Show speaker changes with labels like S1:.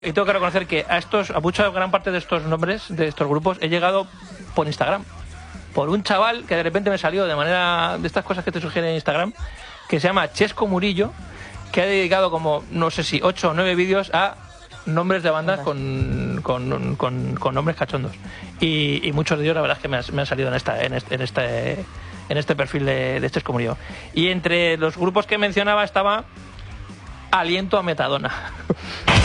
S1: Y tengo que reconocer que a mucha gran parte de estos nombres, de estos grupos, he llegado por Instagram. Por un chaval que de repente me salió de manera de estas cosas que te sugiere Instagram, que se llama Chesco Murillo, que ha dedicado como, no sé si 8 o 9 vídeos a nombres de bandas con nombres cachondos. Y muchos de ellos la verdad es que me han salido en este perfil de Chesco Murillo. Y entre los grupos que mencionaba estaba Aliento a Metadona.